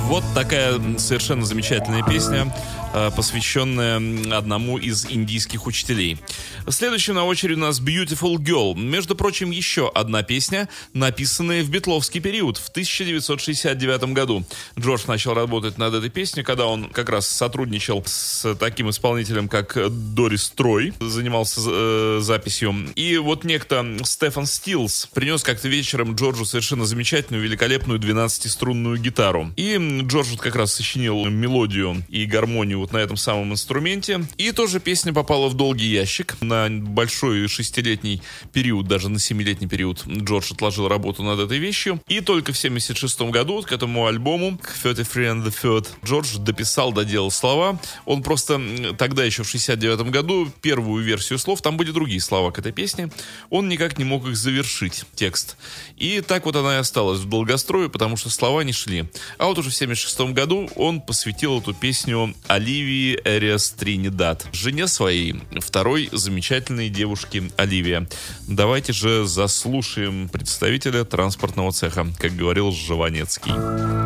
Вот такая совершенно замечательная песня, посвященная одному из индийских учителей. Следующим на очереди у нас Beautiful Girl. Между прочим, еще одна песня, написанная в битловский период, в 1969 году. Джордж начал работать над этой песней, когда он как раз сотрудничал с таким исполнителем, как Дорис Трой, занимался записью. И вот некто Стефан Стилс принес как-то вечером Джорджу совершенно замечательную, великолепную 12-струнную гитару. И Джордж как раз сочинил мелодию и гармонию вот на этом самом инструменте. И тоже песня попала в долгий ящик. На большой 6-летний период, даже на 7-летний период Джордж отложил работу над этой вещью. И только в 1976 году к этому альбому, к 33 and the Third, Джордж дописал, доделал слова. Он просто тогда еще в 1969 году первую версию слов, там были другие слова к этой песне, он никак не мог их завершить, текст. И так вот она и осталась в долгострое, потому что слова не шли. А вот уже в 1976 году он посвятил эту песню Оливии Эриас Тринидад, жене своей, второй замечательной девушке Оливия. Давайте же заслушаем представителя транспортного цеха, как говорил Жванецкий.